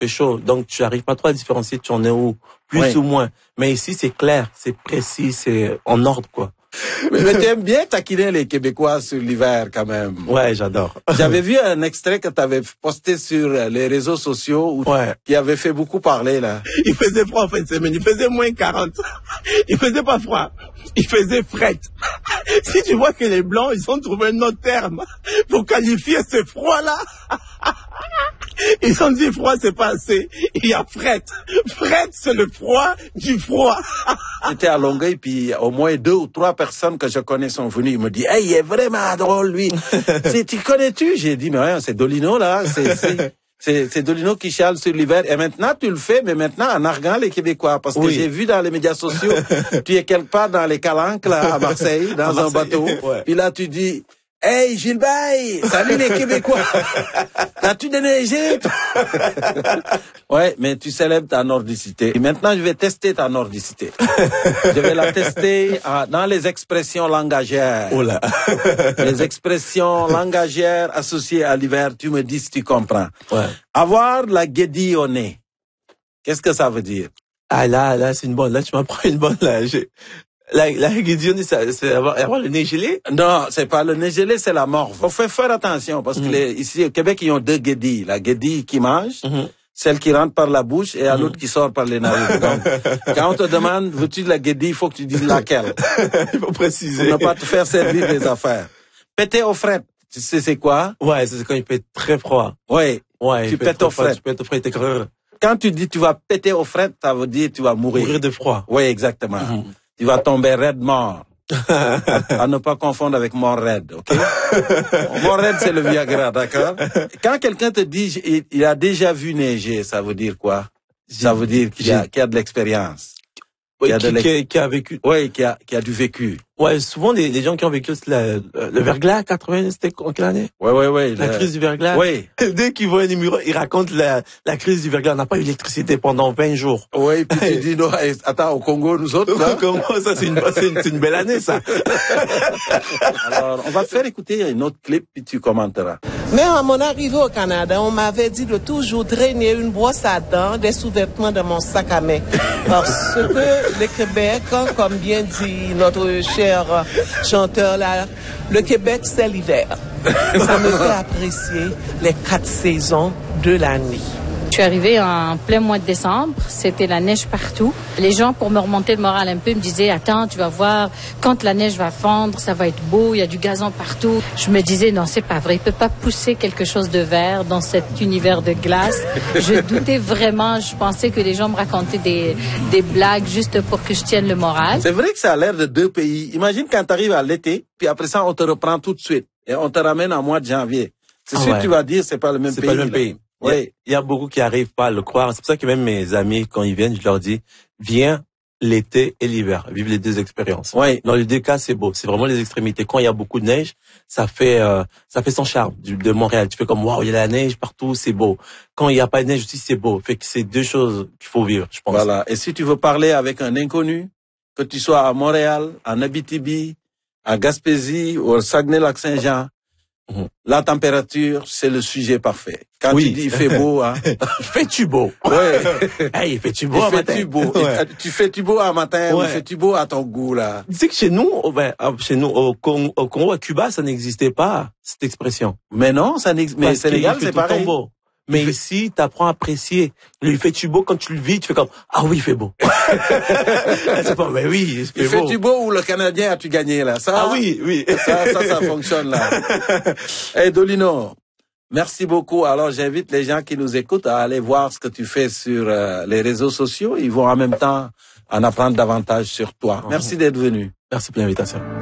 fait chaud. Donc, tu n'arrives pas trop à différencier tu en es où, plus ou moins. Mais ici, c'est clair, c'est précis, c'est en ordre, quoi. Mais tu aimes bien taquiner les Québécois sur l'hiver, quand même. Ouais, j'adore. J'avais vu un extrait que tu avais posté sur les réseaux sociaux qui avait fait beaucoup parler, là. Il faisait froid en fin de semaine, il faisait moins 40. Il faisait pas froid, il faisait fret. Si tu vois que les Blancs, ils ont trouvé un autre terme pour qualifier ce froid-là. Ils ont dit froid, c'est pas assez. Il y a fret. Fret, c'est le froid du froid. J'étais à Longueuil, puis au moins 2 ou 3 personnes que je connais sont venues. Ils me disent, hey, il est vraiment drôle, lui. Tu connais-tu? J'ai dit, mais ouais, c'est Dolino, là. C'est Dolino qui chiale sur l'hiver. Et maintenant, tu le fais, mais maintenant, en arguant les Québécois. Parce que j'ai vu dans les médias sociaux, tu es quelque part dans les Calanques, là, à Marseille, dans un bateau. Puis là, tu dis, hey, Gilbert, salut les Québécois. T'as-tu déneigé? Ouais, mais tu célèbres ta nordicité. Et maintenant, je vais tester ta nordicité. Je vais la tester dans les expressions langagières. Oh là. Les expressions langagières associées à l'hiver, tu me dis si tu comprends. Ouais. Avoir la guédille au nez. Qu'est-ce que ça veut dire? Ah là, c'est une bonne. Là, tu m'apprends une bonne, là. La guédille, c'est avoir le nez gelé? Non, c'est pas le nez gelé, c'est la morve. Faut faire attention, parce que ici, au Québec, ils ont 2 guédilles. La guédille qui mange, celle qui rentre par la bouche, et l'autre qui sort par les narines. Donc, quand on te demande, veux-tu de la guédille, il faut que tu dises laquelle. Il faut préciser. Pour ne pas te faire servir des affaires. Péter aux frettes. Tu sais c'est quoi? Ouais, c'est quand il fait très froid. Ouais. Ouais. Tu pètes aux frettes. Tu pètes aux frettes, Quand tu dis tu vas péter aux frettes, ça veut dire tu vas mourir. Mourir de froid. Oui, exactement. Tu vas tomber raide mort. À ne pas confondre avec mort raide, ok? Mort raide, c'est le Viagra, d'accord? Quand quelqu'un te dit il a déjà vu neiger, ça veut dire quoi? Ça veut dire qu'il a de l'expérience. Qui a vécu. Oui, qui a du vécu. Ouais, souvent les gens qui ont vécu le verglas 80, c'était en quelle année? Ouais. La crise du verglas. Oui. Dès qu'ils voient un numéro, ils racontent la crise du verglas. On n'a pas eu d'électricité pendant 20 jours. Oui, puis tu dis non, attends, au Congo, nous autres, là. Comment ça, c'est une belle année, ça. Alors, on va te faire écouter un autre clip, puis tu commenteras. Mais à mon arrivée au Canada, on m'avait dit de toujours traîner une brosse à dents, des sous-vêtements de mon sac à main. Parce que le Québec, comme bien dit notre cher chanteur là, le Québec, c'est l'hiver. Ça me fait apprécier les 4 saisons de l'année. Je suis arrivée en plein mois de décembre, c'était la neige partout. Les gens, pour me remonter le moral un peu, me disaient « Attends, tu vas voir, quand la neige va fondre, ça va être beau, il y a du gazon partout. » Je me disais « Non, c'est pas vrai, il peut pas pousser quelque chose de vert dans cet univers de glace. » Je doutais vraiment, je pensais que les gens me racontaient des blagues juste pour que je tienne le moral. C'est vrai que ça a l'air de 2 pays. Imagine quand tu arrives à l'été, puis après ça, on te reprend tout de suite et on te ramène en mois de janvier. C'est sûr que tu vas dire c'est pas le même pays. C'est pas le même pays. Oui, il y a beaucoup qui arrivent pas à le croire. C'est pour ça que même mes amis, quand ils viennent, je leur dis, viens l'été et l'hiver, vive les 2 expériences. Oui. Dans les 2 cas, c'est beau. C'est vraiment les extrémités. Quand il y a beaucoup de neige, ça fait son charme de Montréal. Tu fais comme, waouh, il y a la neige partout, c'est beau. Quand il n'y a pas de neige aussi, c'est beau. Fait que c'est 2 choses qu'il faut vivre, je pense. Voilà. Et si tu veux parler avec un inconnu, que tu sois à Montréal, en Abitibi, à Gaspésie ou au Saguenay-Lac-Saint-Jean, la température, c'est le sujet parfait. Quand tu dis il fait beau, hein. Fais-tu beau? Ouais. Hey, fais-tu beau à matin? Beau. Ouais. Tu fais-tu beau à matin ou fais-tu beau à ton goût, là? Tu sais que chez nous, au Congo, à Cuba, ça n'existait pas, cette expression. Mais non, ça n'existe, mais Sénégal, c'est pareil. Mais ici, t'apprends à apprécier. Il fait-tu beau quand tu le vis, tu fais comme, ah oui, il fait beau. C'est pas, mais oui, il fait beau. Fais-tu beau ou le Canadien as-tu gagné, là? Ça, ah oui. Ça fonctionne, là. Hey, Dolino. Merci beaucoup. Alors, j'invite les gens qui nous écoutent à aller voir ce que tu fais sur les réseaux sociaux. Ils vont en même temps en apprendre davantage sur toi. Merci d'être venu. Merci pour l'invitation.